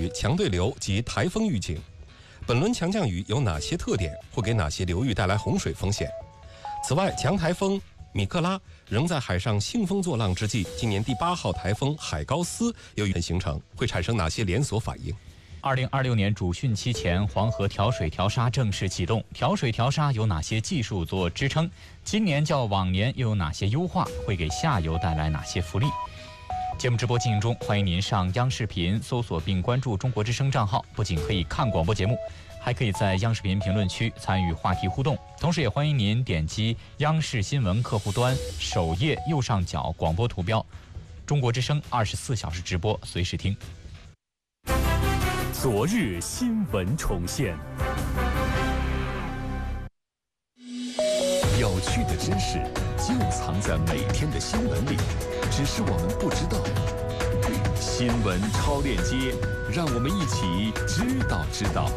雨、强对流及台风预警。本轮强降雨有哪些特点？会给哪些流域带来洪水风险？此外，强台风米克拉仍在海上兴风作浪之际，今年第8号台风海高斯由于形成，会产生哪些连锁反应 ？2026年主汛期前，黄河调水调沙正式启动。调水调沙有哪些技术做支撑？今年较往年又有哪些优化？会给下游带来哪些福利？节目直播进行中，欢迎您上央视频搜索并关注中国之声账号，不仅可以看广播节目，还可以在央视频评论区参与话题互动。同时也欢迎您点击央视新闻客户端首页右上角广播图标，中国之声24小时直播，随时听。 昨日新闻重现，有趣的知识就藏在每天的新闻里，只是我们不知道。新闻超链接，让我们一起知道。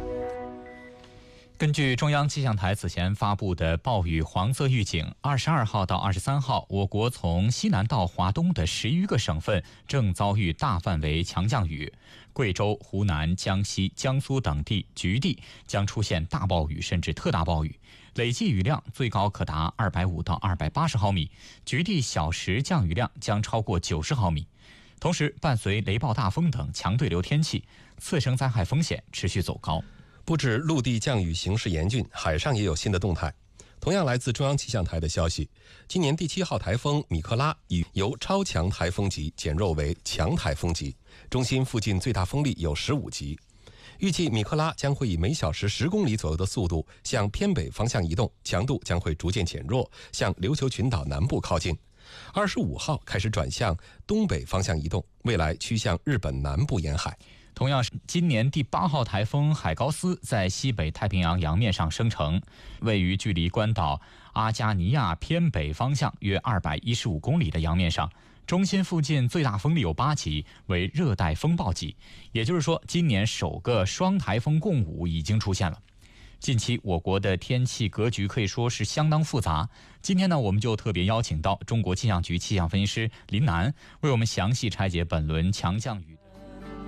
根据中央气象台此前发布的暴雨黄色预警，22号到23号，我国从西南到华东的10余个省份正遭遇大范围强降雨，贵州、湖南、江西、江苏等地局地将出现大暴雨甚至特大暴雨，累计雨量最高可达250到280毫米，局地小时降雨量将超过90毫米。同时，伴随雷暴大风等强对流天气，次生灾害风险持续走高。 不止陆地降雨形势严峻，海上也有新的动态。同样来自中央气象台的消息，今年第7号台风米克拉已由超强台风级减弱为强台风级，中心附近最大风力有15级。预计米克拉将会以每小时10公里左右的速度向偏北方向移动，强度将会逐渐减弱，向琉球群岛南部靠近。25号开始转向东北方向移动，未来趋向日本南部沿海。 同样是今年第8号台风海高斯在西北太平洋洋面上生成，位于距离关岛阿加尼亚偏北方向约215公里的洋面上，中心附近最大风力有8级，为热带风暴级。也就是说，今年首个双台风共舞已经出现了。近期我国的天气格局可以说是相当复杂。今天呢，我们就特别邀请到中国气象局气象分析师林楠，为我们详细拆解本轮强降雨。